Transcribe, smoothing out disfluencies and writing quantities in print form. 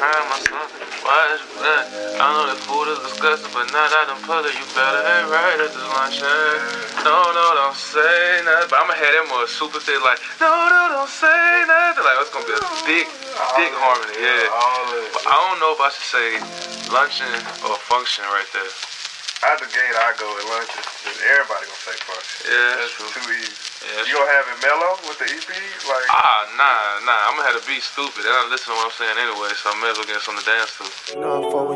crime or something. Why is you that? I know that food is disgusting, but now that I'm put it, you better ain't right at this luncheon. No, don't say nothing. But I'ma have that more super thick, like, no, don't say nothing. Like, it's gonna be a thick harmony, yeah. But I don't know if I should say luncheon or function right there. Out the gate, I go with luncheon. Everybody gonna say function. Yeah, that's true. Too easy. Yeah, you gonna have it mellow with the EP? Like, nah. I'm gonna have to be stupid. They don't listen to what I'm saying anyway, so I may as well get something to dance to.